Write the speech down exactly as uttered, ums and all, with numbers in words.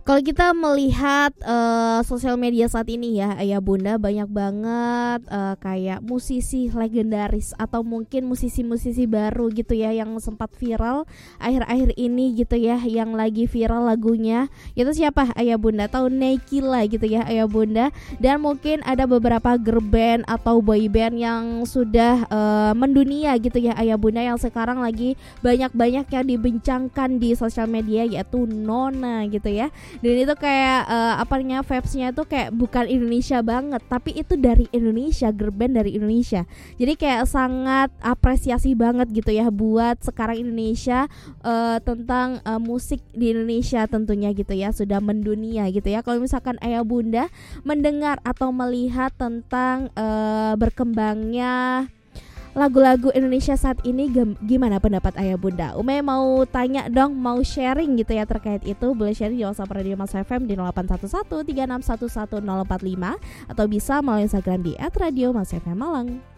Kalau kita melihat uh, sosial media saat ini ya ayah bunda, banyak banget uh, kayak musisi legendaris atau mungkin musisi-musisi baru gitu ya yang sempat viral akhir-akhir ini gitu ya, yang lagi viral lagunya. Itu siapa ayah bunda? Tahu Naikila gitu ya ayah bunda. Dan mungkin ada beberapa girl band atau boy band yang sudah uh, mendunia gitu ya ayah bunda, yang sekarang lagi banyak-banyak yang dibincangkan di sosial media, yaitu Nona gitu ya. Dan itu kayak uh, apa namanya, vibes-nya itu kayak bukan Indonesia banget, tapi itu dari Indonesia, girl band dari Indonesia. Jadi kayak sangat apresiasi banget gitu ya buat sekarang Indonesia uh, tentang uh, musik di Indonesia tentunya gitu ya, sudah mendunia gitu ya. Kalau misalkan ayah bunda mendengar atau melihat tentang uh, berkembangnya lagu-lagu Indonesia saat ini, gimana pendapat ayah bunda? Ume mau tanya dong, mau sharing gitu ya terkait itu. Boleh sharing di WhatsApp Radio Mas F M di nol delapan satu satu tiga enam satu satu nol empat lima, atau bisa melalui Instagram di et radio mas f m malang.